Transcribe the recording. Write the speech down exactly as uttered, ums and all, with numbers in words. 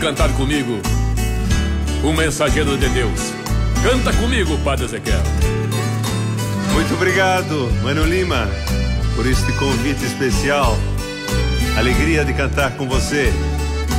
cantar comigo o mensageiro de Deus. Canta comigo, Padre Ezequiel. Muito obrigado, Mano Lima, por este convite especial. Alegria de cantar com você.